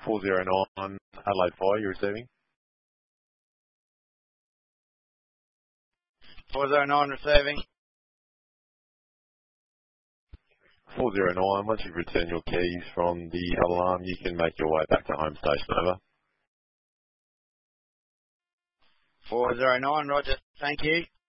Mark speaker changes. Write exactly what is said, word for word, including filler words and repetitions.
Speaker 1: four zero nine, Adelaide Fire, you're receiving.
Speaker 2: four zero nine receiving.
Speaker 1: four zero nine, once you've returned your keys from the alarm, you can make your way back to home station, over.
Speaker 2: four zero nine, roger, thank you.